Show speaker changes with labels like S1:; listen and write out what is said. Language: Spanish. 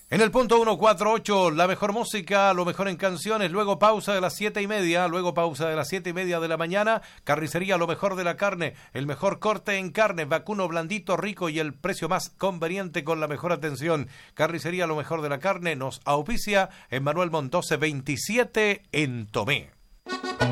S1: En el punto 148, la mejor música, lo mejor en canciones, luego pausa de las 7:30 de la mañana, carnicería, lo mejor de la carne, el mejor corte en carne, vacuno blandito, rico y el precio más conveniente con la mejor atención. Carnicería, lo mejor de la carne, nos auspicia en Manuel Montt 1227 en Tomé.